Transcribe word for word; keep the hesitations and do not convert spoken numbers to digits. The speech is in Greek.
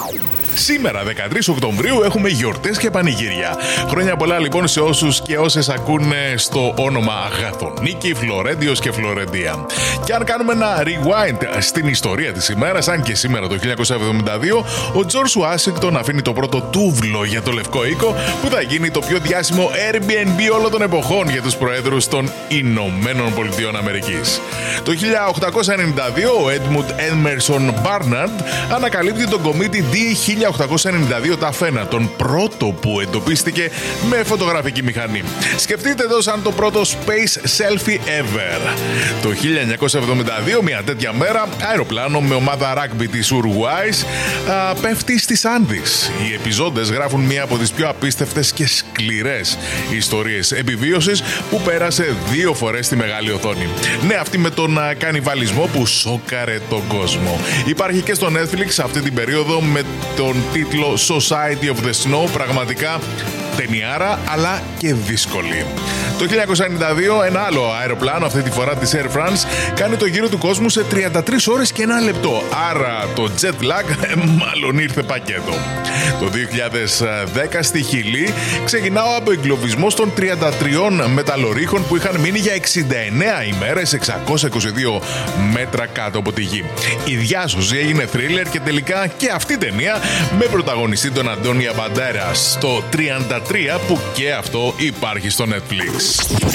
Σήμερα, δεκατρείς Οκτωβρίου, έχουμε γιορτές και πανηγύρια. Χρόνια πολλά λοιπόν σε όσους και όσες ακούνε στο όνομα Αγαθονίκη, Φλωρέντιος και Φλωρεντία. Και αν κάνουμε ένα rewind στην ιστορία της ημέρας, αν και σήμερα το χίλια εννιακόσια εβδομήντα δύο, ο Τζορτζ Ουάσιγκτον αφήνει το πρώτο τούβλο για το Λευκό Οίκο, που θα γίνει το πιο διάσημο Airbnb όλων των εποχών για τους προέδρους των Ηνωμένων Πολιτειών Αμερικής. Το χίλια οκτακόσια ενενήντα δύο, ο Έντμουντ Έμερσον Μπάρναρντ ανακαλύπτει τον κομίτη ντι χίλια οκτακόσια ενενήντα δύο Ταφένα, τον πρώτο που εντοπίστηκε με φωτογραφική μηχανή. Σκεφτείτε εδώ σαν το πρώτο space selfie ever. Το χίλια εννιακόσια εβδομήντα δύο, μια τέτοια μέρα, αεροπλάνο με ομάδα ράγμπι της Ουρουάης α, πέφτει στις Άνδης. Οι επιζώντες γράφουν μια από τις πιο απίστευτες και σκληρές ιστορίες επιβίωσης που πέρασε δύο φορές στη μεγάλη οθόνη. Ναι, αυτή με τον α, κανιβαλισμό που σόκαρε τον κόσμο. Υπάρχει και στο Netflix αυτή την περίοδο με τον τίτλο Society of the Snow, πραγματικά ταινιάρα αλλά και δύσκολη. Το χίλια εννιακόσια ενενήντα δύο, ένα άλλο αεροπλάνο, αυτή τη φορά της Air France, κάνει το γύρο του κόσμου σε τριάντα τρεις ώρες και ένα λεπτό. Άρα το jet lag μάλλον ήρθε πακέτο. Το δύο χιλιάδες δέκα στη Χιλή ξεκινά ο απεγκλωβισμός των τριάντα τριών μεταλλορύχων που είχαν μείνει για εξήντα εννέα ημέρες εξακόσια είκοσι δύο μέτρα κάτω από τη γη. Η διάσωση έγινε θρίλερ και τελικά και αυτή η ταινία με πρωταγωνιστή τον Αντώνιο Μπαντέρας στο τριάντα τρία, που και αυτό υπάρχει στο Netflix.